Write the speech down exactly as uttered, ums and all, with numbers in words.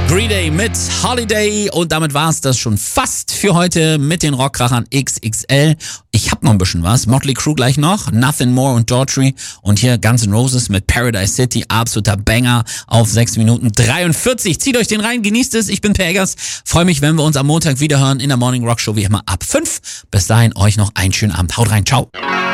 Green Day mit Holiday und damit war es das schon fast für heute mit den Rockkrachern X X L. Ich hab noch ein bisschen was. Motley Crue gleich noch, Nothing More und Daughtry und hier Guns N' Roses mit Paradise City, absoluter Banger auf sechs Minuten dreiundvierzig. Zieht euch den rein, genießt es. Ich bin Per Eggers. Freue mich, wenn wir uns am Montag wieder hören in der Morning Rock Show wie immer ab fünf. Bis dahin euch noch einen schönen Abend. Haut rein, ciao.